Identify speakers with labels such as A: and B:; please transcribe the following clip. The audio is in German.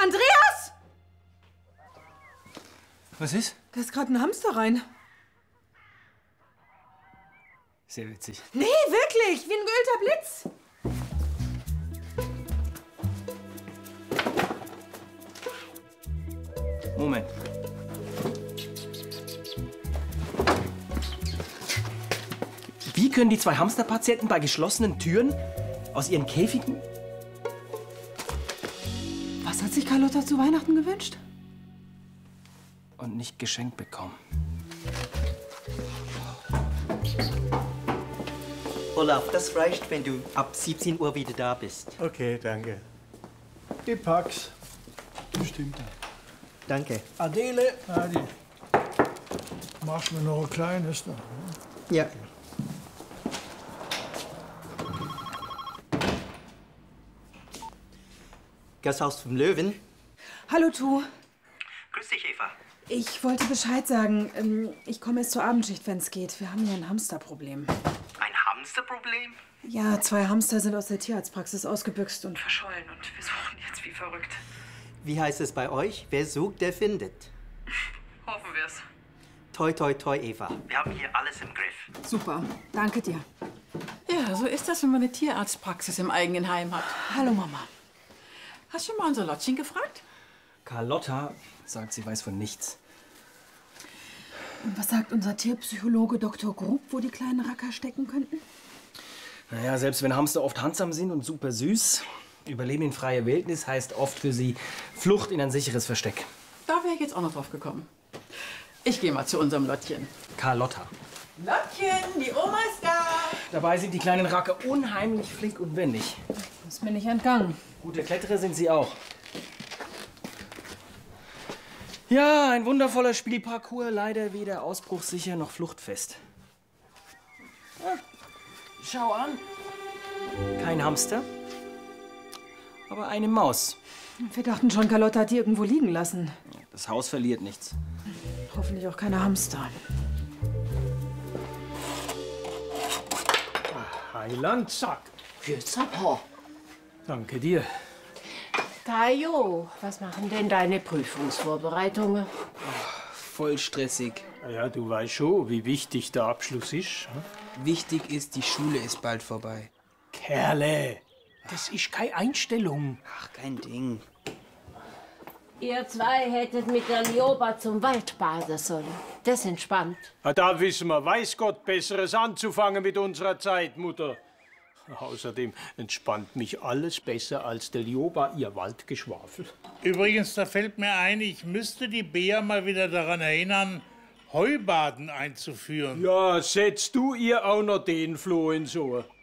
A: Andreas!
B: Was ist?
A: Da ist gerade ein Hamster rein.
B: Sehr witzig.
A: Nee, wirklich, wie ein geölter Blitz.
B: Moment. Wie können die 2 Hamsterpatienten bei geschlossenen Türen aus ihren Käfigen?
A: Was hat sich Carlotta zu Weihnachten gewünscht?
B: Und nicht geschenkt bekommen.
C: Olaf, das reicht, wenn du ab 17 Uhr wieder da bist.
D: Okay, danke. Die pack's.
E: Bestimmt.
C: Danke.
D: Adele. Adi. Machst mir noch ein kleines. Ne?
C: Ja. Gasthaus vom Löwen.
A: Hallo, Tu.
C: Grüß dich, Eva.
A: Ich wollte Bescheid sagen. Ich komme erst zur Abendschicht, wenn es geht. Wir haben hier ein Hamsterproblem.
C: Ein Hamsterproblem?
A: Ja, 2 Hamster sind aus der Tierarztpraxis ausgebüxt und verschollen. Und wir suchen jetzt wie verrückt.
C: Wie heißt es bei euch? Wer sucht, der findet.
A: Hoffen wir's.
C: Toi, toi, toi, Eva. Wir haben hier alles im Griff.
A: Super. Danke dir.
F: Ja, so ist das, wenn man eine Tierarztpraxis im eigenen Heim hat.
A: Hallo, Mama.
F: Hast du schon mal unser Lottchen gefragt?
B: Carlotta sagt, sie weiß von nichts.
A: Und was sagt unser Tierpsychologe Dr. Grub, wo die kleinen Racker stecken könnten?
B: Naja, selbst wenn Hamster oft handsam sind und super süß, Überleben in freier Wildnis heißt oft für sie Flucht in ein sicheres Versteck.
F: Da wäre ich jetzt auch noch drauf gekommen. Ich gehe mal zu unserem Lottchen.
B: Carlotta.
F: Lottchen, die Oma ist da.
B: Dabei sind die kleinen Racker unheimlich flink und wendig.
A: Ist mir nicht entgangen.
B: Gute Kletterer sind sie auch. Ja, ein wundervoller Spielparcours, leider weder ausbruchssicher noch fluchtfest. Ja, schau an. Kein Hamster, aber eine Maus.
A: Wir dachten schon, Carlotta hat die irgendwo liegen lassen.
B: Das Haus verliert nichts.
A: Hoffentlich auch keine Hamster.
D: Heiland, zack.
G: Grüß Papa.
D: Danke dir.
G: Tayo, was machen denn deine Prüfungsvorbereitungen?
E: Voll stressig.
D: Ja, du weißt schon, wie wichtig der Abschluss ist.
E: Wichtig ist, die Schule ist bald vorbei.
D: Kerle, das ist keine Einstellung.
E: Ach, kein Ding.
G: Ihr 2 hättet mit der Lioba zum Wald baden sollen. Das entspannt.
D: Da wissen wir, weiß Gott, Besseres anzufangen mit unserer Zeit, Mutter. Außerdem entspannt mich alles besser als der Lioba ihr Waldgeschwafel.
H: Übrigens, da fällt mir ein, ich müsste die Bea mal wieder daran erinnern, Heubaden einzuführen.
D: Ja, setzt du ihr auch noch den Floh ins Ohr.